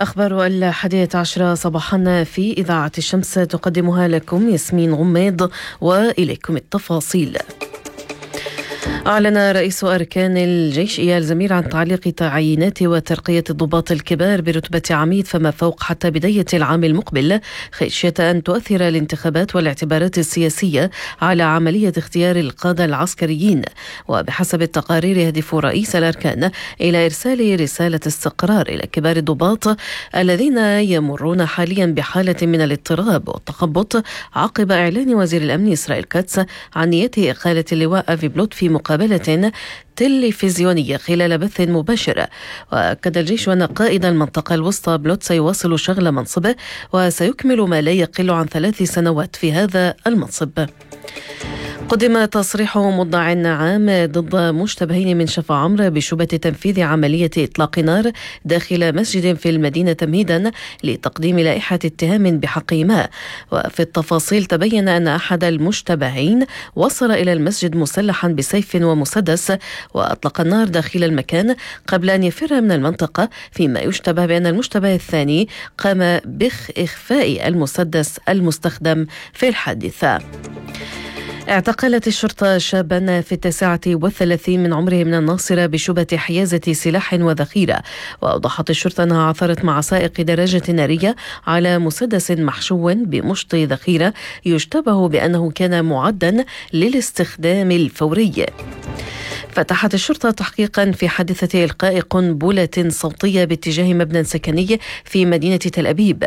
أخبار 11 صباحا في إذاعة الشمس تقدمها لكم ياسمين غميض، وإليكم التفاصيل. أعلن رئيس أركان الجيش إيال زمير عن تعليق تعيينات وترقية الضباط الكبار برتبة عميد فما فوق حتى بداية العام المقبل، خشية أن تؤثر الانتخابات والاعتبارات السياسية على عملية اختيار القادة العسكريين. وبحسب التقارير يهدف رئيس الأركان إلى إرسال رسالة استقرار إلى كبار الضباط الذين يمرون حاليا بحالة من الاضطراب والتخبط عقب إعلان وزير الأمن إسرائيل كاتس عن نيته إقالة اللواء أفي بلوت في مقابلة تلفزيونية خلال بث مباشر. وأكد الجيش أن قائد المنطقة الوسطى بلوت سيواصل شغل منصبه وسيكمل ما لا يقل عن 3 سنوات في هذا المنصب. قدم تصريح مدع عام ضد مشتبهين من شفا عمرو بشبهة تنفيذ عملية إطلاق نار داخل مسجد في المدينة تمهيدا لتقديم لائحة اتهام بحقهما. وفي التفاصيل تبين أن أحد المشتبهين وصل إلى المسجد مسلحا بسيف ومسدس وأطلق النار داخل المكان قبل أن يفر من المنطقة، فيما يشتبه بأن المشتبه الثاني قام بإخفاء المسدس المستخدم في الحادثة. اعتقلت الشرطة شابا في 39 من عمره من الناصرة بشبهة حيازة سلاح وذخيرة. وأوضحت الشرطة أنها عثرت مع سائق دراجة نارية على مسدس محشو بمشط ذخيرة يشتبه بأنه كان معدا للاستخدام الفوري. فتحت الشرطة تحقيقا في حادثة إلقاء قنبلة صوتية باتجاه مبنى سكني في مدينة تل أبيب،